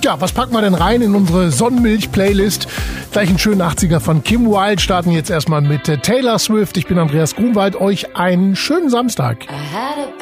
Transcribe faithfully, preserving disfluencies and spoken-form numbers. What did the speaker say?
Tja, was packen wir denn rein in unsere Sonnenmilch-Playlist? Gleich einen schönen achtziger von Kim Wilde. Starten jetzt erstmal mit Taylor Swift. Ich bin Andreas Grunwald. Euch einen schönen Samstag.